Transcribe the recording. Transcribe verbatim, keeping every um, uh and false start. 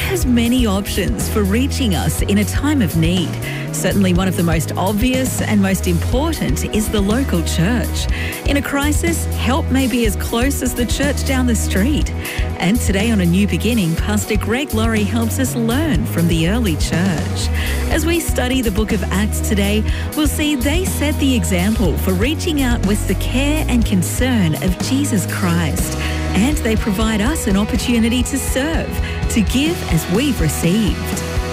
has many options for reaching us in a time of need. Certainly one of the most obvious and most important is the local church. In a crisis, help may be as close as the church down the street. And today on A New Beginning, Pastor Greg Laurie helps us learn from the early church. As we study the book of Acts today, we'll see they set the example for reaching out with the care and concern of Jesus Christ. And they provide us an opportunity to serve, to give as we've received.